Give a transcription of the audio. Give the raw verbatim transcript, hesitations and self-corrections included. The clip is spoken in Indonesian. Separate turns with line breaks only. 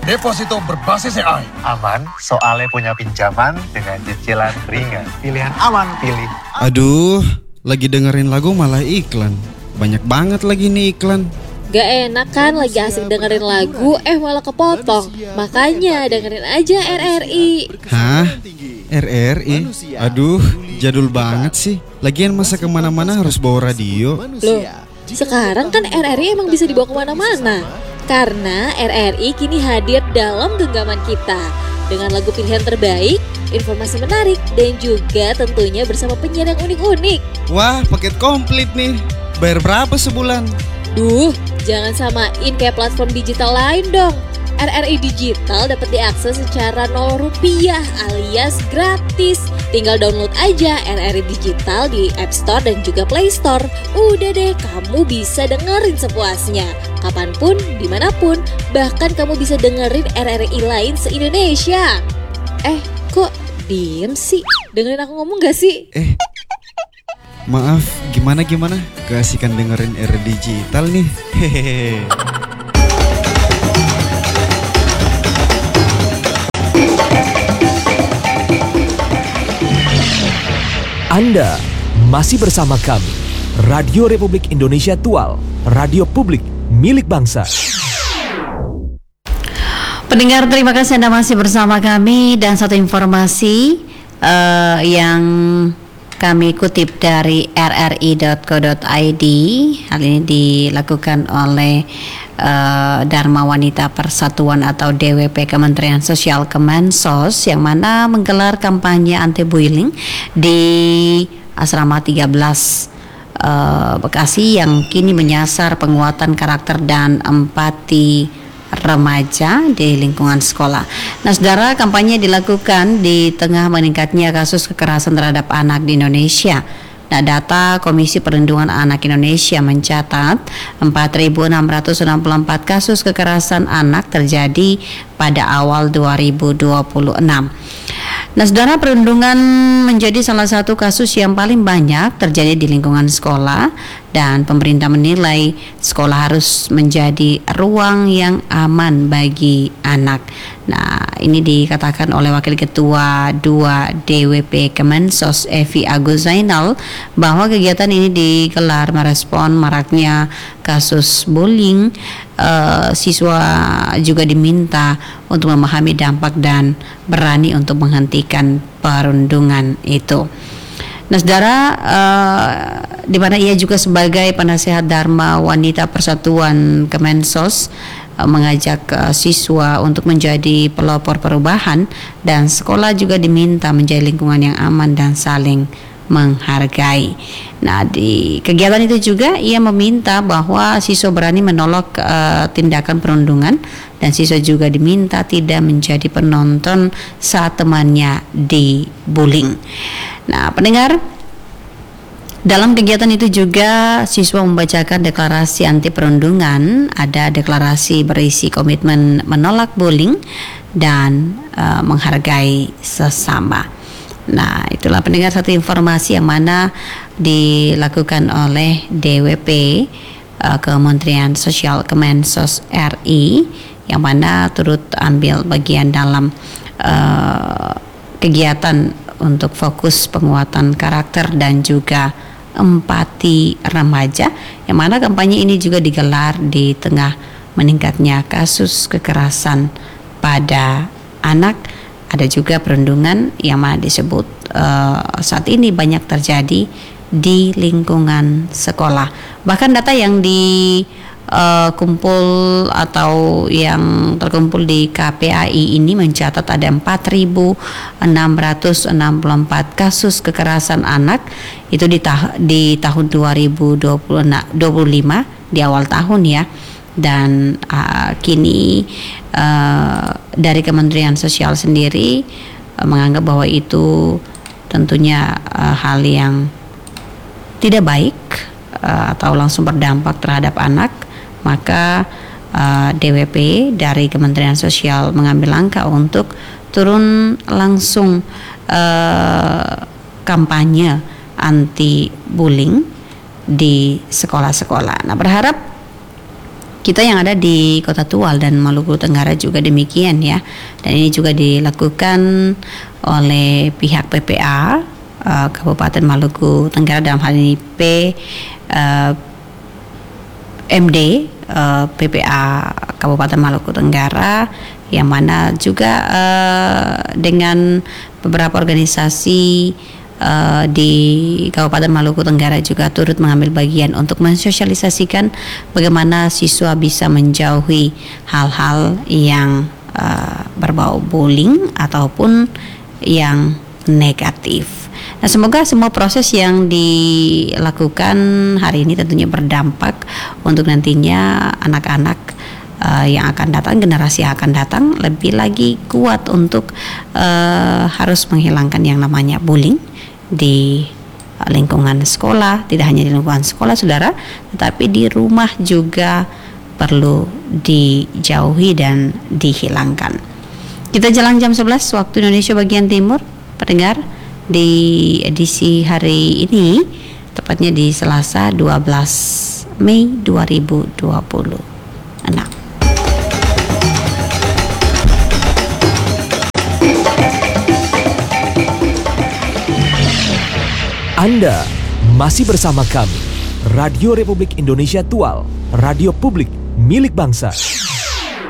deposito berbasis A I.
Aman, soalnya punya pinjaman dengan cicilan ringan. Pilihan aman, pilih.
Aduh, lagi dengerin lagu malah iklan. Banyak banget lagi nih iklan.
Gak enak kan lagi asik dengerin lagu, eh malah kepotong. Makanya dengerin aja R R I.
Hah? R R I? Aduh, jadul banget sih. Lagian masa kemana-mana harus bawa radio.
Loh, sekarang kan R R I emang bisa dibawa kemana-mana. Karena R R I kini hadir dalam genggaman kita. Dengan lagu pilihan terbaik, informasi menarik, dan juga tentunya bersama penyiar yang unik-unik.
Wah, paket komplit nih. Bayar berapa sebulan?
Duh, jangan samain kayak platform digital lain dong. R R I Digital dapat diakses secara nol rupiah alias gratis. Tinggal download aja R R I Digital di App Store dan juga Play Store. Udah deh, kamu bisa dengerin sepuasnya. Kapanpun, dimanapun. Bahkan kamu bisa dengerin R R I lain se-Indonesia. Eh, kok diem sih? Dengerin aku ngomong gak sih?
Eh, maaf, gimana-gimana? Keasikan dengerin R R I Digital nih. Hehehe.
Anda masih bersama kami, Radio Republik Indonesia Tual, radio publik milik bangsa.
Pendengar, terima kasih Anda masih bersama kami. Dan satu informasi uh, yang kami kutip dari r r i dot co dot i d. Hal ini dilakukan oleh uh, Dharma Wanita Persatuan atau D W P Kementerian Sosial Kemensos, yang mana menggelar kampanye anti bullying di Asrama tiga belas uh, Bekasi, yang kini menyasar penguatan karakter dan empati remaja di lingkungan sekolah. Nah, saudara, kampanye dilakukan di tengah meningkatnya kasus kekerasan terhadap anak di Indonesia. Nah, data Komisi Perlindungan Anak Indonesia mencatat empat ribu enam ratus enam puluh empat kasus kekerasan anak terjadi pada awal dua ribu dua puluh enam. Nah, saudara, perundungan menjadi salah satu kasus yang paling banyak terjadi di lingkungan sekolah, dan pemerintah menilai sekolah harus menjadi ruang yang aman bagi anak. Nah, ini dikatakan oleh Wakil Ketua dua D W P Kemensos Evi Agus Zainal, bahwa kegiatan ini digelar merespon maraknya kasus bullying. Uh, siswa juga diminta untuk memahami dampak dan berani untuk menghentikan perundungan itu. Nah, saudara, uh, di mana ia juga sebagai penasehat Dharma Wanita Persatuan Kemensos uh, mengajak uh, siswa untuk menjadi pelopor perubahan, dan sekolah juga diminta menjadi lingkungan yang aman dan saling menghargai. Nah, di kegiatan itu juga ia meminta bahwa siswa berani menolak uh, tindakan perundungan, dan siswa juga diminta tidak menjadi penonton saat temannya dibullying. Nah, pendengar, dalam kegiatan itu juga siswa membacakan deklarasi anti perundungan. Ada deklarasi berisi komitmen menolak bullying dan uh, menghargai sesama. Nah, itulah pendengar satu informasi yang mana dilakukan oleh D W P uh, Kementerian Sosial Kemensos R I, yang mana turut ambil bagian dalam uh, kegiatan untuk fokus penguatan karakter dan juga empati remaja, yang mana kampanye ini juga digelar di tengah meningkatnya kasus kekerasan pada anak. Ada juga perundungan yang mana disebut uh, saat ini banyak terjadi di lingkungan sekolah. Bahkan data yang dikumpul uh, atau yang terkumpul di K P A I ini mencatat ada empat ribu enam ratus enam puluh empat kasus kekerasan anak itu di, tah- di tahun dua ribu dua puluh lima, di awal tahun ya. Dan uh, kini uh, dari Kementerian Sosial sendiri uh, menganggap bahwa itu tentunya uh, hal yang tidak baik uh, atau langsung berdampak terhadap anak. Maka uh, D W P dari Kementerian Sosial mengambil langkah untuk turun langsung uh, kampanye anti bullying di sekolah-sekolah. Nah, berharap kita yang ada di Kota Tual dan Maluku Tenggara juga demikian ya. Dan ini juga dilakukan oleh pihak P P A uh, Kabupaten Maluku Tenggara, dalam hal ini P uh, M D uh, P P A Kabupaten Maluku Tenggara, yang mana juga uh, dengan beberapa organisasi Uh, di Kabupaten Maluku Tenggara juga turut mengambil bagian untuk mensosialisasikan bagaimana siswa bisa menjauhi hal-hal yang uh, berbau bullying ataupun yang negatif. Nah, semoga semua proses yang dilakukan hari ini tentunya berdampak untuk nantinya anak-anak uh, yang akan datang, generasi yang akan datang lebih lagi kuat untuk uh, harus menghilangkan yang namanya bullying di lingkungan sekolah. Tidak hanya di lingkungan sekolah, saudara, tetapi di rumah juga perlu dijauhi dan dihilangkan. Kita jelang jam sebelas waktu Indonesia bagian timur, pendengar, di edisi hari ini, tepatnya di Selasa dua belas Mei dua ribu dua puluh enam.
Anda masih bersama kami, Radio Republik Indonesia Tual, radio publik milik bangsa.